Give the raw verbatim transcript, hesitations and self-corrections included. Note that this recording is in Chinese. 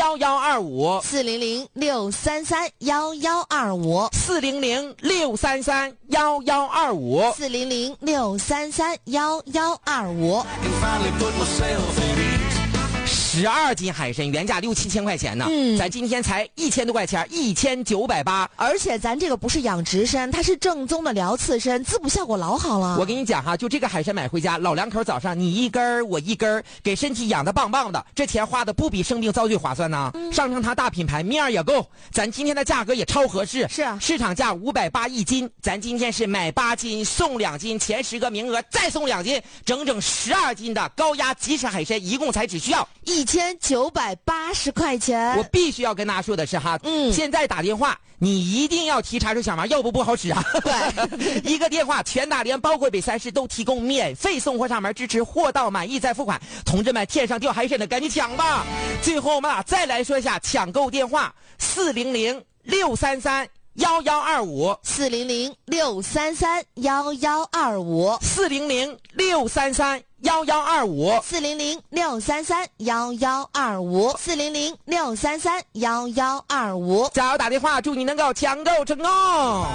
幺幺二五， 四零零六三三幺幺二五， 四零零六三三幺幺二五， 四零零六三三幺幺二五。 十二斤海参原价六七千块钱呢， 嗯， 咱今天才一千多块钱，一千九百八。 而且咱这个不是养殖参，它是正宗的辽刺参，滋补效果老好了。 我跟你讲哈，就这个海参买回家，老两口早上你一根儿我一根儿，给身体养的棒棒的，这钱花的不比生病遭罪划算呢？嗯、上乘它大品牌面儿也够，咱今天的价格也超合适。 是啊， 市场价五百八一斤，咱今天是买八斤送两斤，前十个名额再送两斤，整整十二斤的高压即食海参，一共才只需要一千九百八十块钱。 我必须要跟大家说的是哈，嗯，现在打电话你一定要提查出小毛，要不不好使啊。 对， 一个电话全大连包括北三市都提供免费送货上门，支持货到满意再付款。同志们，天上掉海参的赶紧抢吧！最后我们啊再来说一下抢购电话：四零零六三三幺幺二五， 四零零六三三幺幺二五， 四零零六三三幺幺二五， 四零零六三三幺幺二五，四零零六三三幺幺二五。 加油打电话，祝你能够抢购成功！